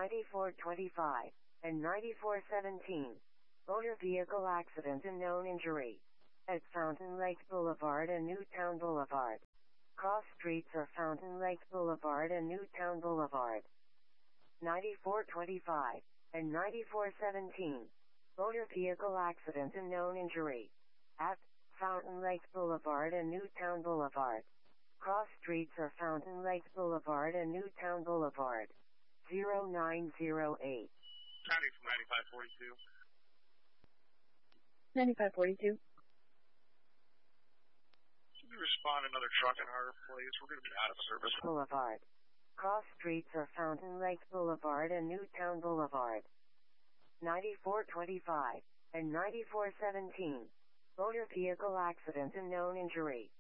9425, and 9417. Motor vehicle accident and known injury. At Fountain Lake Boulevard and Newtown Boulevard. Cross streets are Fountain Lake Boulevard and Newtown Boulevard. 9425, and 9417. Motor vehicle accident and known injury. At Fountain Lake Boulevard and Newtown Boulevard. Cross streets are Fountain Lake Boulevard and Newtown Boulevard. 0908. County from 9542. 9542. Can you respond another truck and her, please? We're going to be out of service. Boulevard. Cross streets are Fountain Lake Boulevard and Newtown Boulevard. 9425, and 9417. Motor vehicle accident and known injury.